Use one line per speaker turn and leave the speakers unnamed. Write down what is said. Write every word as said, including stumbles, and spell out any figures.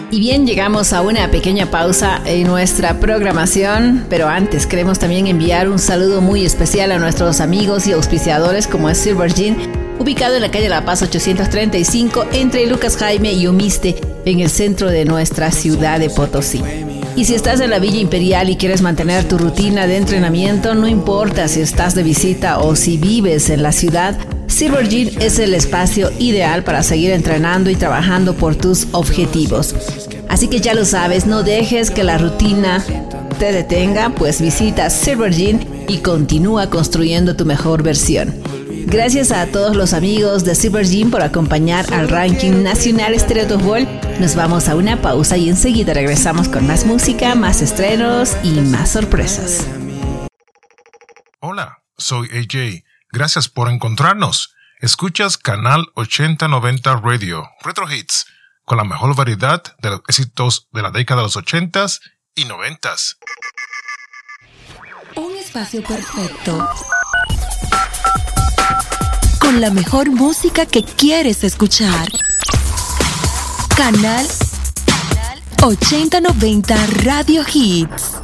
Y bien, llegamos a una pequeña pausa en nuestra programación, pero antes queremos también enviar un saludo muy especial a nuestros amigos y auspiciadores como es Silver Gin, ubicado en la calle La Paz ochocientos treinta y cinco entre Lucas Jaime y Omiste, en el centro de nuestra ciudad de Potosí. Y si estás en la Villa Imperial y quieres mantener tu rutina de entrenamiento, no importa si estás de visita o si vives en la ciudad, Silver Gym es el espacio ideal para seguir entrenando y trabajando por tus objetivos. Así que ya lo sabes, no dejes que la rutina te detenga, pues visita Silver Gym y continúa construyendo tu mejor versión. Gracias a todos los amigos de Silver Gym por acompañar al ranking nacional Estereotos Ball. Nos vamos a una pausa y enseguida regresamos con más música, más estrenos y más sorpresas.
Hola, soy A J. Gracias por encontrarnos. Escuchas Canal ochenta noventa Radio, Retro Hits, con la mejor variedad de los éxitos de la década de los ochentas y noventas.
Un espacio perfecto, con la mejor música que quieres escuchar. Canal ochenta noventa Radio Hits.